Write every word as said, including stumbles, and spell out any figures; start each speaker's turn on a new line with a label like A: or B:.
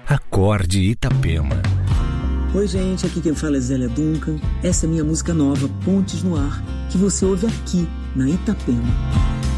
A: Acorde Itapema.
B: Oi gente, aqui quem fala é Zélia Duncan. Essa é minha música nova, Pontes no Ar, que você ouve aqui na Itapema.